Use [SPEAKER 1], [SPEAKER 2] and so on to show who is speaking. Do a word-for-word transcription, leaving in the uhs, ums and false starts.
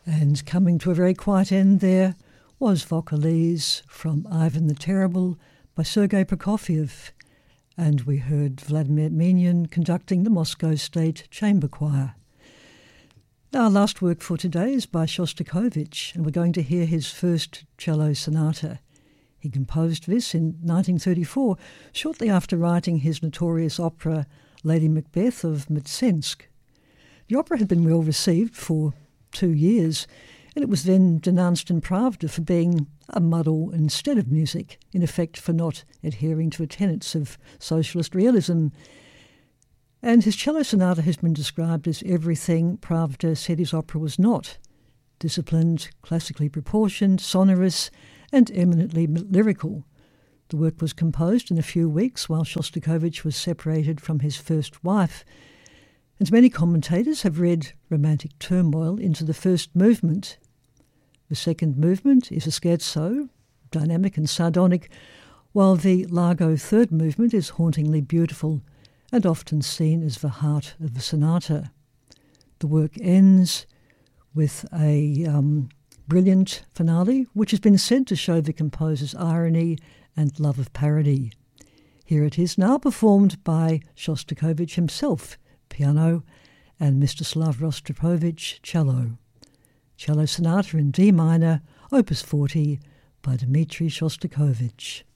[SPEAKER 1] And coming to a very quiet end there was Vocalese from Ivan the Terrible by Sergei Prokofiev. And we heard Vladimir Menyan conducting the Moscow State Chamber Choir. Our last work for today is by Shostakovich, and we're going to hear his first cello sonata. He composed this in nineteen thirty-four, shortly after writing his notorious opera Lady Macbeth of Mtsensk. The opera had been well received for two years, and it was then denounced in Pravda for being a muddle instead of music, in effect for not adhering to the tenets of socialist realism. And his cello sonata has been described as everything Pravda said his opera was not: disciplined, classically proportioned, sonorous, and eminently lyrical. The work was composed in a few weeks while Shostakovich was separated from his first wife, and many commentators have read romantic turmoil into the first movement. The second movement is a scherzo, dynamic and sardonic, while the largo third movement is hauntingly beautiful and often seen as the heart of the sonata. The work ends with a um, brilliant finale, which has been said to show the composer's irony and love of parody. Here it is now performed by Shostakovich himself, piano, and Mstislav Rostropovich, cello. Cello Sonata in D minor, Opus forty, by Dmitri Shostakovich.